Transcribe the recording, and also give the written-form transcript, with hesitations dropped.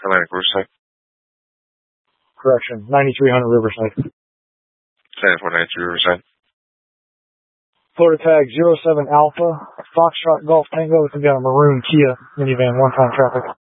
Atlantic Riverside. Correction, 9300 Riverside. San 493 Riverside. Florida tag 07 Alpha, Foxtrot Golf Tango. We got a maroon Kia minivan, one-time traffic.